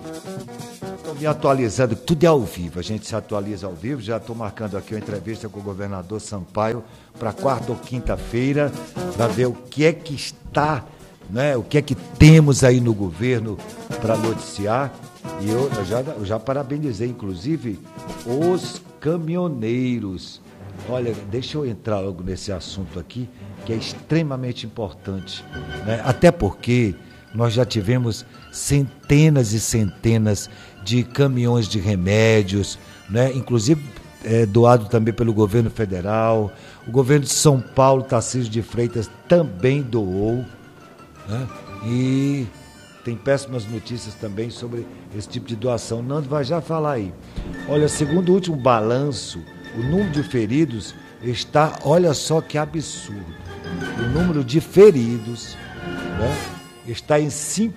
Estou me atualizando, tudo é ao vivo, a gente se atualiza ao vivo. Já estou marcando aqui uma entrevista com o governador Sampaio para quarta ou quinta-feira, para ver o que é que está, né, o que é que temos aí no governo para noticiar. E eu já parabenizei, inclusive, os caminhoneiros. Olha, deixa eu entrar logo nesse assunto aqui, que é extremamente importante, né? Até porque nós já tivemos centenas e centenas de caminhões de remédios, né? Inclusive doado também pelo governo federal. O governo de São Paulo, Tarcísio de Freitas, também doou, né? E tem péssimas notícias também sobre esse tipo de doação. Nando vai já falar aí. Olha, segundo o último balanço, o número de feridos está, olha só que absurdo, o número de feridos, né, está em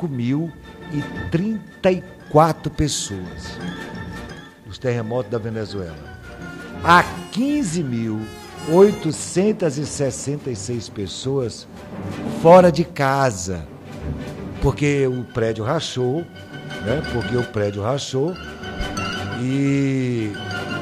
5.034 pessoas, os terremotos da Venezuela. Há 15.866 pessoas fora de casa, porque o prédio rachou, né, e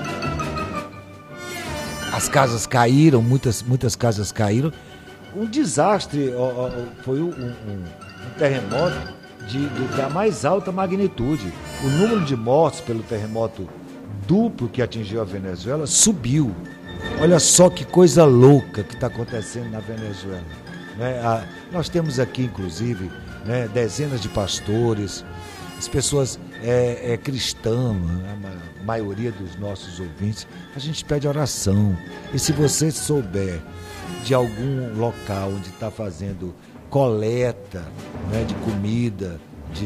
as casas caíram, muitas casas caíram. Um desastre, foi um terremoto da mais alta magnitude. O número de mortos pelo terremoto duplo que atingiu a Venezuela subiu. Olha só que coisa louca que está acontecendo na Venezuela, né? Nós temos aqui, inclusive, né, dezenas de pastores, as pessoas cristãs, a maioria dos nossos ouvintes. A gente pede oração. E se você souber de algum local onde está fazendo coleta, né, de comida,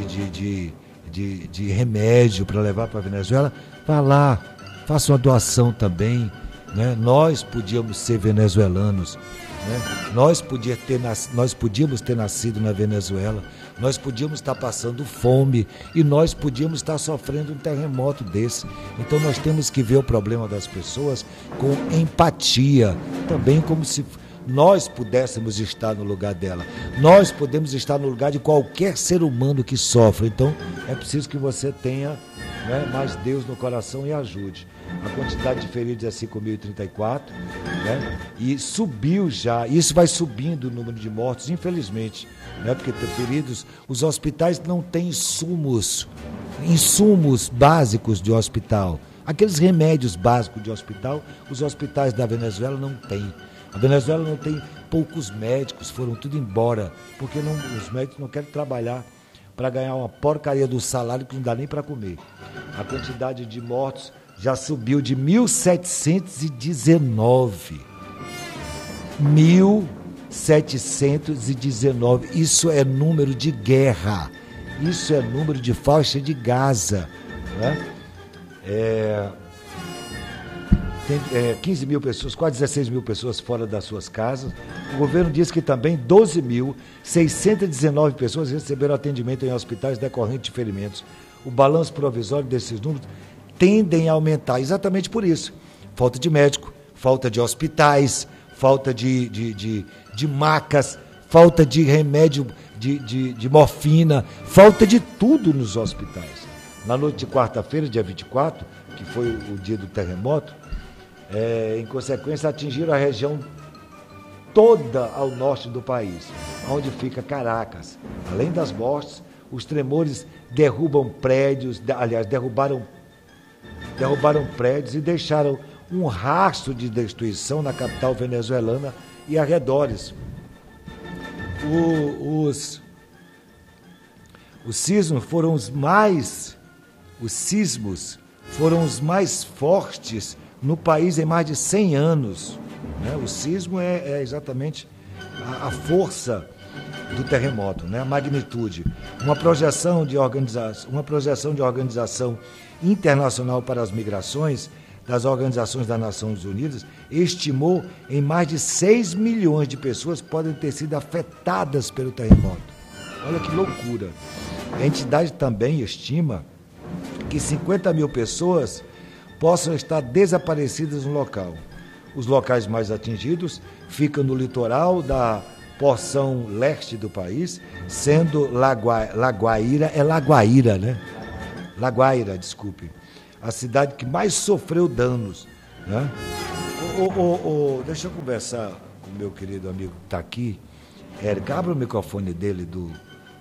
de remédio para levar para a Venezuela, vá lá, faça uma doação também, né? Nós podíamos ser venezuelanos, né? Nós podíamos ter nascido na Venezuela, nós podíamos estar passando fome e nós podíamos estar sofrendo um terremoto desse. Então nós temos que ver o problema das pessoas com empatia, também como se nós pudéssemos estar no lugar dela. Nós podemos estar no lugar de qualquer ser humano que sofre. Então é preciso que você tenha, né, mais Deus no coração e ajude. A quantidade de feridos é 5.034, né? E subiu já, isso vai subindo o número de mortos, infelizmente, né? Porque tem feridos, os hospitais não têm insumos básicos de hospital. Aqueles remédios básicos de hospital, os hospitais da Venezuela não têm. A Venezuela não tem, poucos médicos foram tudo embora, porque os médicos não querem trabalhar para ganhar uma porcaria do salário que não dá nem para comer. A quantidade de mortos já subiu de 1.719. 1.719. Isso é número de guerra. Isso é número de faixa de Gaza, né? 15 mil pessoas, quase 16 mil pessoas fora das suas casas. O governo diz que também 12.619 pessoas receberam atendimento em hospitais decorrente de ferimentos. O balanço provisório desses números tendem a aumentar exatamente por isso. Falta de médico, falta de hospitais, falta de macas, falta de remédio de morfina, falta de tudo nos hospitais. Na noite de quarta-feira, dia 24, que foi o dia do terremoto, em consequência, atingiram a região toda ao norte do país, onde fica Caracas. Além das mortes, os tremores derrubaram prédios e deixaram um rastro de destruição na capital venezuelana e arredores. Os sismos foram os mais fortes no país em mais de 100 anos, né? O sismo é exatamente a força do terremoto, né? A magnitude. Uma projeção de organização internacional para as migrações das organizações das Nações Unidas estimou em mais de 6 milhões de pessoas podem ter sido afetadas pelo terremoto. Olha que loucura. A entidade também estima que 50 mil pessoas possam estar desaparecidas no local. Os locais mais atingidos ficam no litoral da porção leste do país, sendo Laguaíra, Laguaíra, né? Laguaira, desculpe, a cidade que mais sofreu danos, né? Deixa eu conversar com o meu querido amigo que está aqui, Érico. Abra o microfone dele do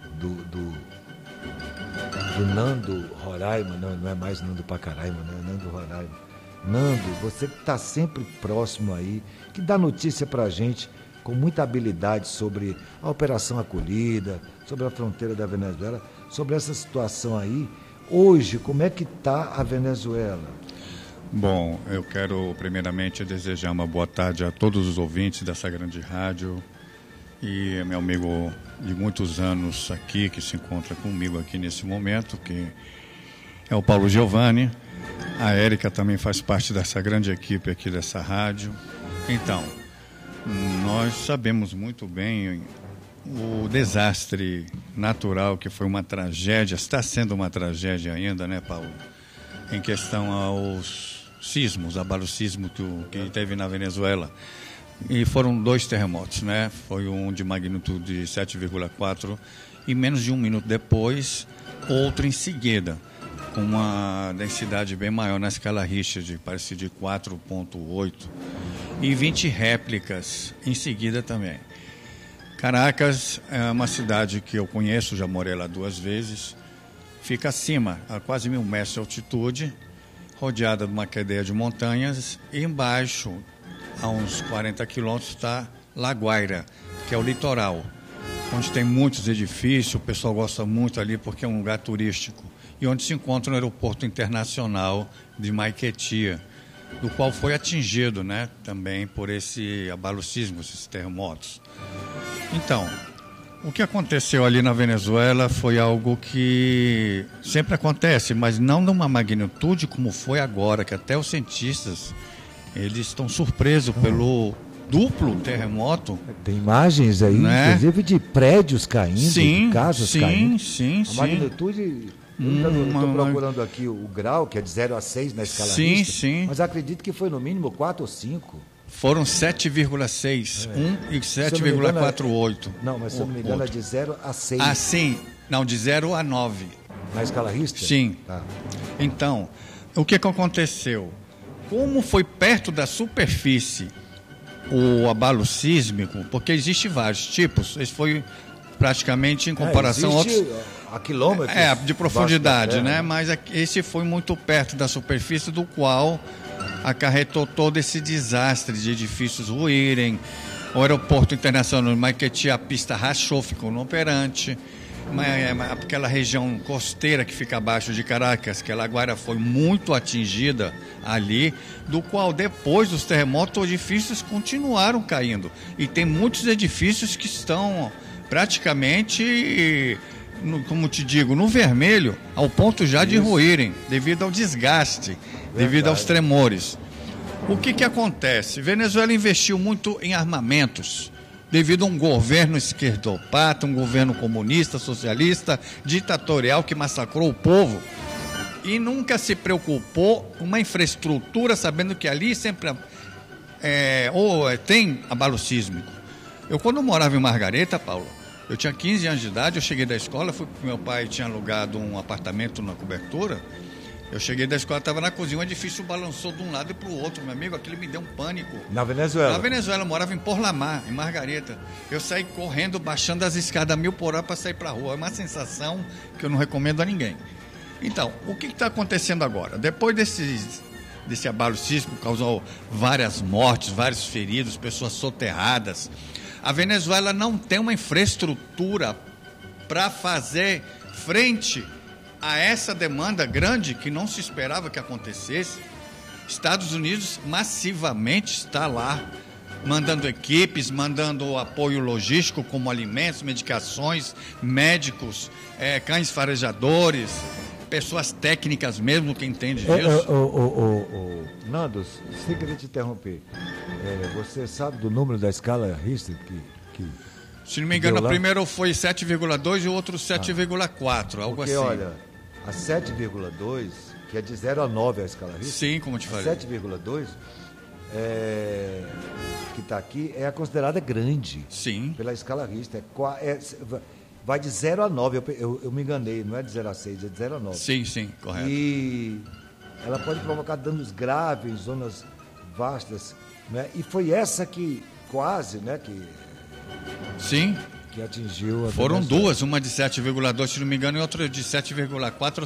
Nando Roraima. Não é mais Nando Pacaraima, né? Nando Roraima. Nando, você que está sempre próximo aí, que dá notícia para a gente com muita habilidade sobre a Operação Acolhida, sobre a fronteira da Venezuela, sobre essa situação aí. Hoje, como é que está a Venezuela? Bom, eu quero primeiramente desejar uma boa tarde a todos os ouvintes dessa grande rádio e meu amigo de muitos anos aqui, que se encontra comigo aqui nesse momento, que é o Paulo Giovanni. A Érica também faz parte dessa grande equipe aqui dessa rádio. Então, nós sabemos muito bem o desastre natural que foi uma tragédia, está sendo uma tragédia ainda, né, Paulo? Em questão aos sismos, abalos sísmicos que teve na Venezuela. E foram 2 terremotos, né? Foi um de magnitude de 7,4 e menos de 1 minuto depois, outro em seguida, com uma densidade bem maior na escala Richter, parece de 4,8, e 20 réplicas em seguida também. Caracas é uma cidade que eu conheço, já morei lá 2 vezes, fica acima, a quase 1.000 metros de altitude, rodeada de uma cadeia de montanhas, e embaixo, a uns 40 quilômetros, está Laguaira, que é o litoral, onde tem muitos edifícios, o pessoal gosta muito ali porque é um lugar turístico, e onde se encontra o aeroporto internacional de Maiquetía, do qual foi atingido, né, também por esse abalo sísmico, esses terremotos. Então, o que aconteceu ali na Venezuela foi algo que sempre acontece, mas não numa magnitude como foi agora, que até os cientistas eles estão surpresos pelo duplo terremoto. Tem imagens aí, né? Inclusive de prédios caindo, sim, de casas caindo. Sim. A magnitude, eu estou procurando aqui o grau, que é de 0 a 6 na escala Richter, sim. Mas acredito que foi no mínimo 4 ou 5. Foram 7,6, 1 e 7,48. Não, mas se eu não me engano é de 0 a 6. Ah, sim. Não, de 0 a 9. Na escala Richter? Sim. Tá. Então, o que aconteceu? Como foi perto da superfície o abalo sísmico, porque existe vários tipos, esse foi praticamente em comparação a outros... a quilômetros. De profundidade, né? Mas esse foi muito perto da superfície, do qual acarretou todo esse desastre de edifícios ruírem, o aeroporto internacional de Maiquetía, a pista rachou, ficou inoperante, aquela região costeira que fica abaixo de Caracas, que a Laguaira foi muito atingida ali, do qual depois dos terremotos os edifícios continuaram caindo, e tem muitos edifícios que estão praticamente, como te digo, no vermelho, ao ponto já de ruírem, devido ao desgaste, devido aos tremores. O que acontece? Venezuela investiu muito em armamentos, devido a um governo esquerdopata, um governo comunista, socialista, ditatorial, que massacrou o povo, e nunca se preocupou com uma infraestrutura, sabendo que ali sempre tem abalo sísmico. Eu, quando morava em Margareta, Paulo, eu tinha 15 anos de idade, eu cheguei da escola, meu pai tinha alugado um apartamento na cobertura, eu cheguei da escola, estava na cozinha, o edifício balançou de um lado e para o outro, meu amigo, aquilo me deu um pânico. Na Venezuela? Na Venezuela, eu morava em Porlamar, em Margareta. Eu saí correndo, baixando as escadas 1000 por hora para sair para a rua. É uma sensação que eu não recomendo a ninguém. Então, o que está acontecendo agora? Depois desse abalo sísmico, causou várias mortes, vários feridos, pessoas soterradas. A Venezuela não tem uma infraestrutura para fazer frente a essa demanda grande que não se esperava que acontecesse. Estados Unidos massivamente está lá, mandando equipes, mandando apoio logístico como alimentos, medicações, médicos, cães farejadores, pessoas técnicas mesmo que entendem disso. Nando, sem querer te interromper, você sabe do número da escala Richter que se não me engano, o primeiro foi 7,2 e o outro 7,4, algo porque, assim. Olha, a 7,2, que é de 0 a 9 a escala Richter. Sim, como eu te falei. 7,2, que está aqui, é considerada grande. Sim. Pela escala Richter. vai de 0 a 9. Eu me enganei, não é de 0 a 6, é de 0 a 9. Sim, correto. E ela pode provocar danos graves em zonas vastas, né? E foi essa que quase, né, Sim. que atingiu a Foram Venezuela. duas, uma de 7,2, se não me engano, e outra de 7,4 ou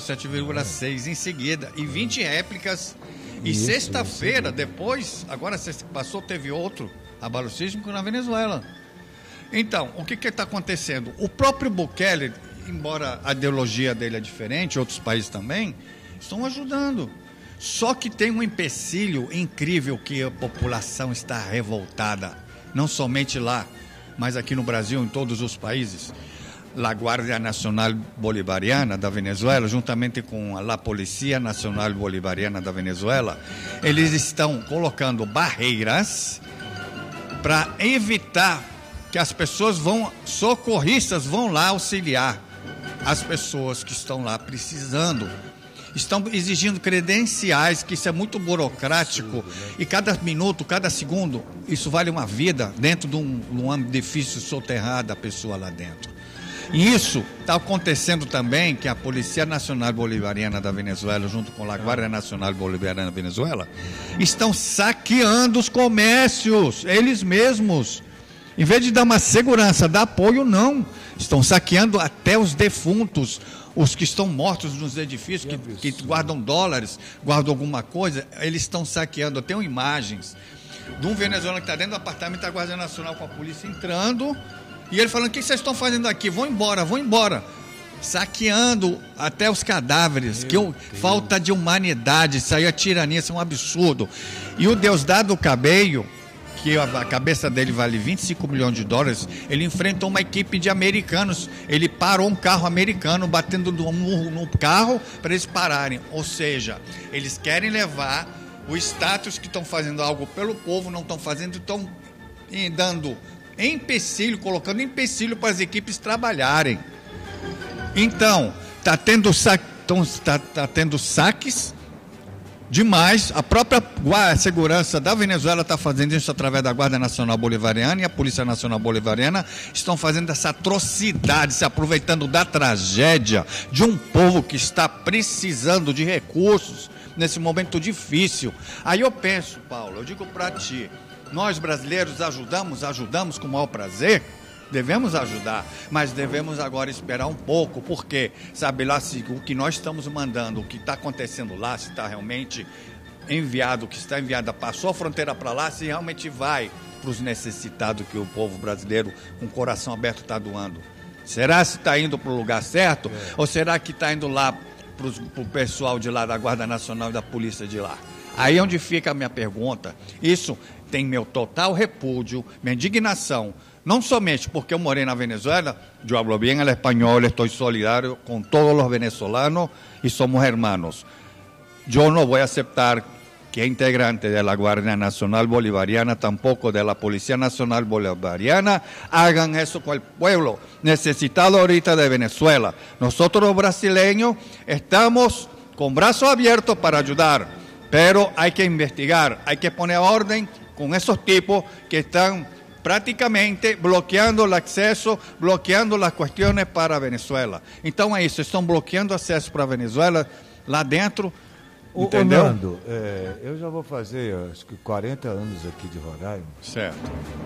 7,6 em seguida. E 20 réplicas. E sexta-feira, depois, agora sexta que passou, teve outro abalo sísmico na Venezuela. Então, o que está acontecendo? O próprio Bukele, embora a ideologia dele é diferente, outros países também, estão ajudando. Só que tem um empecilho incrível que a população está revoltada. Não somente lá, mas aqui no Brasil, em todos os países. A Guardia Nacional Bolivariana da Venezuela, juntamente com a Polícia Nacional Bolivariana da Venezuela, eles estão colocando barreiras para evitar que as pessoas socorristas vão lá auxiliar as pessoas que estão lá precisando. Estão exigindo credenciais, que isso é muito burocrático, e cada minuto, cada segundo, isso vale uma vida dentro de um edifício soterrado, a pessoa lá dentro. E isso está acontecendo também, que a Polícia Nacional Bolivariana da Venezuela, junto com a Guardia Nacional Bolivariana da Venezuela, estão saqueando os comércios, eles mesmos. Em vez de dar uma segurança, dar apoio, não. Estão saqueando até os defuntos, os que estão mortos nos edifícios, que guardam dólares, guardam alguma coisa, eles estão saqueando. Eu tenho imagens de um venezuelano que está dentro do apartamento da Guardia Nacional com a polícia entrando, e ele falando: o que vocês estão fazendo aqui? Vão embora. Saqueando até os cadáveres. Falta de humanidade, isso aí é tirania, isso é um absurdo. E o Diosdado Cabello, que a cabeça dele vale 25 milhões de dólares, ele enfrentou uma equipe de americanos. Ele parou um carro americano, batendo um murro no carro para eles pararem. Ou seja, eles querem levar o status que estão fazendo algo pelo povo, não estão fazendo, estão dando empecilho, colocando empecilho para as equipes trabalharem. Então, está tendo saques demais. A própria segurança da Venezuela está fazendo isso através da Guarda Nacional Bolivariana, e a Polícia Nacional Bolivariana estão fazendo essa atrocidade, se aproveitando da tragédia de um povo que está precisando de recursos nesse momento difícil. Aí eu penso, Paulo, eu digo para ti, nós brasileiros ajudamos com o maior prazer, devemos ajudar, mas devemos agora esperar um pouco, porque sabe lá se o que nós estamos mandando, o que está acontecendo lá, se está realmente enviado, o que está enviado, passou a fronteira para lá, se realmente vai para os necessitados que o povo brasileiro com o coração aberto está doando. Será se está indo para o lugar certo? Ou será que está indo lá para o pessoal de lá da Guarda Nacional e da Polícia de lá? Aí é onde fica a minha pergunta. Isso tem meu total repúdio, minha indignação, não somente porque eu morei na Venezuela, eu hablo bien el español, estou solidário com todos os venezolanos e somos hermanos. Eu não vou aceitar que integrantes de la Guardia Nacional Bolivariana, tampoco de la Policía Nacional Bolivariana, hagan eso con el pueblo necesitado ahorita de Venezuela. Nosotros los brasileños estamos con brazos abiertos para ayudar, pero hay que investigar, hay que poner orden con esos tipos que están praticamente bloqueando o acesso, bloqueando as questões para a Venezuela. Então é isso, estão bloqueando o acesso para a Venezuela lá dentro, entendeu? Nando, eu já vou fazer, acho que 40 anos aqui de Roraima. Certo.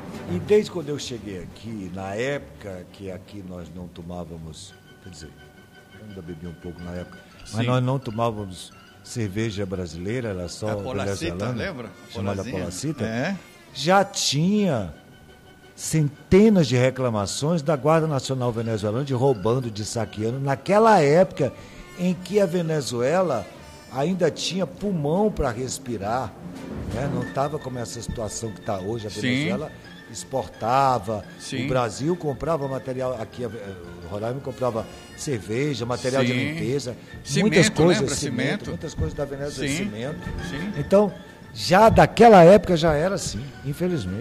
E desde quando eu cheguei aqui, na época que aqui nós não tomávamos, quer dizer, eu ainda bebi um pouco na época, mas nós não tomávamos cerveja brasileira, era só venezuelana, lembra? Chamada Polacita. É. Já tinha centenas de reclamações da Guarda Nacional Venezuelana de roubando, de saqueando, naquela época em que a Venezuela ainda tinha pulmão para respirar, né? Não estava como essa situação que está hoje. A Venezuela exportava, o Brasil comprava material, aqui Roraima comprava cerveja, material de limpeza, cimento, muitas coisas, lembra? Cimento. muitas coisas da Venezuela, cimento. Sim. Então, já daquela época já era assim, infelizmente.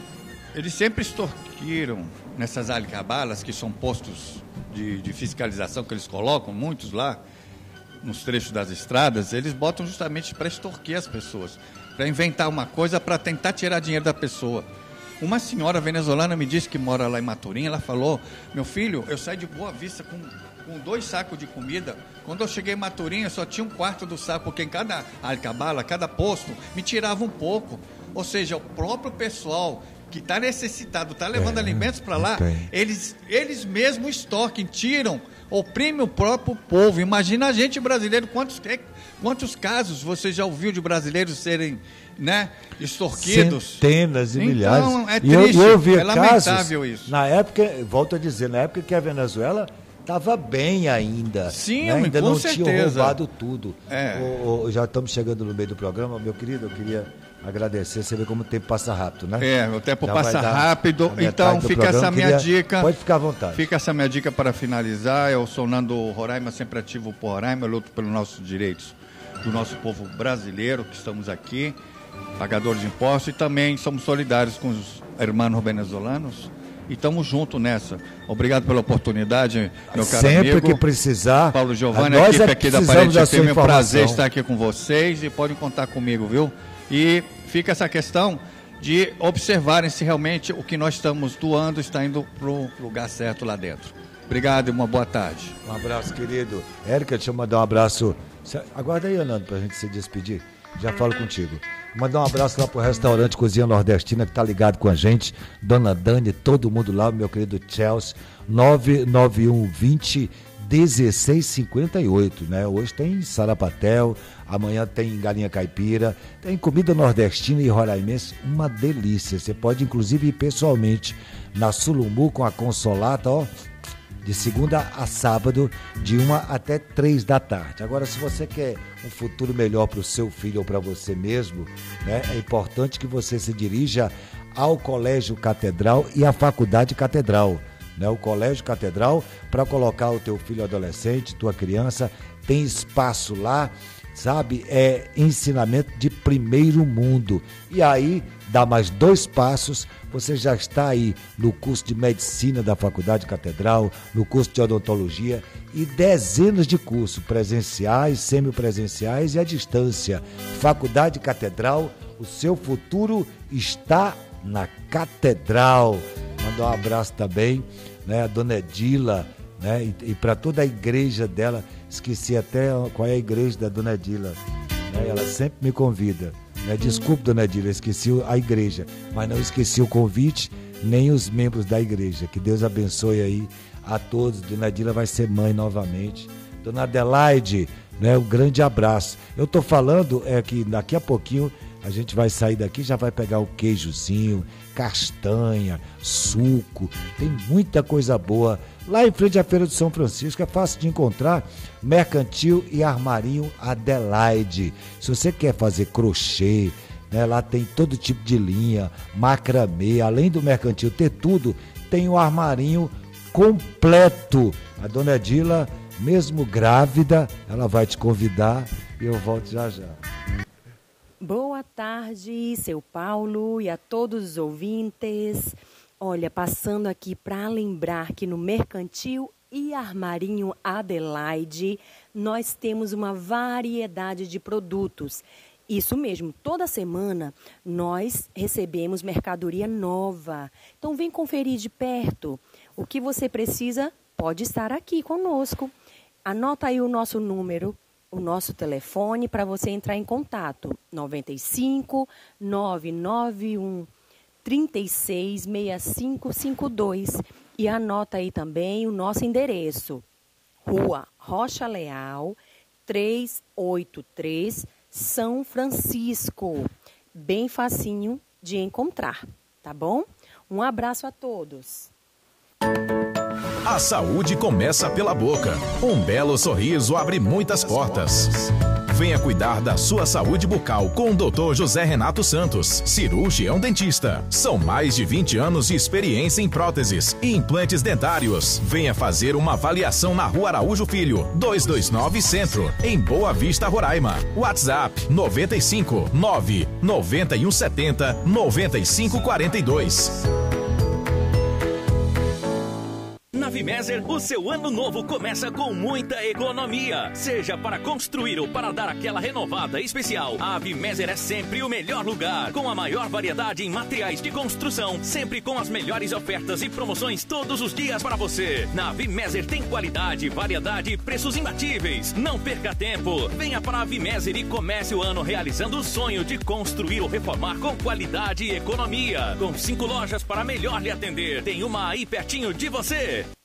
Eles sempre extorquiram nessas alcabalas, que são postos de fiscalização que eles colocam, muitos lá, nos trechos das estradas, eles botam justamente para extorquir as pessoas, para inventar uma coisa para tentar tirar dinheiro da pessoa. Uma senhora venezuelana me disse que mora lá em Maturim, ela falou, meu filho, eu saí de Boa Vista com 2 sacos de comida. Quando eu cheguei em Maturim, eu só tinha 1/4 do saco, porque em cada alcabala, cada posto, me tirava um pouco. Ou seja, o próprio pessoal que está necessitado, está levando alimentos para lá, eles mesmos estoquem, tiram, oprimem o próprio povo. Imagina a gente brasileiro, quantos casos você já ouviu de brasileiros serem, né, extorquidos? Centenas e milhares. Então, é triste, eu é lamentável isso. Na época, volto a dizer, na época que a Venezuela estava bem ainda. Sim, né? Ainda com não certeza. tinha roubado tudo. É. Já estamos chegando no meio do programa, meu querido, eu queria agradecer, você vê como o tempo passa rápido, né? O tempo passa rápido, então fica programa. essa minha dica. Pode ficar à vontade. Fica essa minha dica para finalizar. Eu sou Nando Roraima, sempre ativo por Roraima, eu luto pelos nossos direitos do nosso povo brasileiro, que estamos aqui, pagadores de impostos, e também somos solidários com os irmãos venezuelanos. E estamos juntos nessa. Obrigado pela oportunidade, meu caro amigo. Sempre que precisar. Paulo Giovanni, a equipe aqui da Parede FM, é um prazer estar aqui com vocês e podem contar comigo, viu? E fica essa questão de observarem se realmente o que nós estamos doando está indo para o lugar certo lá dentro. Obrigado e uma boa tarde. Um abraço, querido. Érica, deixa eu mandar um abraço. Aguarda aí, Anando, para a gente se despedir. Já falo contigo. Mandar um abraço lá pro restaurante Cozinha Nordestina, que tá ligado com a gente. Dona Dani, todo mundo lá, meu querido Chelsea. 99120-1658, né? Hoje tem sarapatel, amanhã tem galinha caipira, tem comida nordestina e roraimense, uma delícia. Você pode, inclusive, ir pessoalmente na Sulumbu com a Consolata, ó, de segunda a sábado, de 1 até 3 da tarde. Agora, se você quer um futuro melhor para o seu filho ou para você mesmo, né, é importante que você se dirija ao Colégio Catedral e à Faculdade Catedral. Né, o Colégio Catedral, para colocar o teu filho adolescente, tua criança, tem espaço lá, sabe? É ensinamento de primeiro mundo. E aí, dá mais 2 passos, você já está aí no curso de medicina da Faculdade Catedral, no curso de odontologia e dezenas de cursos presenciais, semipresenciais e à distância. Faculdade Catedral, o seu futuro está na Catedral. Mandar um abraço também, né, a dona Edila, né, e para toda a igreja dela. Esqueci até qual é a igreja da dona Edila, né, ela sempre me convida. Desculpe, dona Edila, esqueci a igreja, mas não esqueci o convite, nem os membros da igreja. Que Deus abençoe aí a todos. Dona Edila vai ser mãe novamente. Dona Adelaide, né, um grande abraço. Eu estou falando que daqui a pouquinho a gente vai sair daqui, já vai pegar o queijozinho, castanha, suco, tem muita coisa boa. Lá em frente à Feira de São Francisco, é fácil de encontrar Mercantil e Armarinho Adelaide. Se você quer fazer crochê, né, lá tem todo tipo de linha, macramê, além do Mercantil ter tudo, tem o armarinho completo. A dona Edila, mesmo grávida, ela vai te convidar e eu volto já já. Boa tarde, seu Paulo e a todos os ouvintes. Olha, passando aqui para lembrar que no Mercantil e Armarinho Adelaide, nós temos uma variedade de produtos. Isso mesmo, toda semana nós recebemos mercadoria nova. Então vem conferir de perto. O que você precisa pode estar aqui conosco. Anota aí o nosso número, o nosso telefone para você entrar em contato. 95 991 366552. E anota aí também o nosso endereço. Rua Rocha Leal, 383, São Francisco. Bem facinho de encontrar, tá bom? Um abraço a todos. A saúde começa pela boca. Um belo sorriso abre muitas portas. Venha cuidar da sua saúde bucal com o Dr. José Renato Santos, cirurgião dentista. São mais de 20 anos de experiência em próteses e implantes dentários. Venha fazer uma avaliação na Rua Araújo Filho, 229 Centro, em Boa Vista, Roraima. WhatsApp 95 9 9170 9542. Vimeser, o seu ano novo começa com muita economia. Seja para construir ou para dar aquela renovada especial, a Vimeser é sempre o melhor lugar. Com a maior variedade em materiais de construção, sempre com as melhores ofertas e promoções todos os dias para você. Na Vimeser tem qualidade, variedade e preços imbatíveis. Não perca tempo. Venha para a Vimeser e comece o ano realizando o sonho de construir ou reformar com qualidade e economia. Com 5 lojas para melhor lhe atender. Tem uma aí pertinho de você.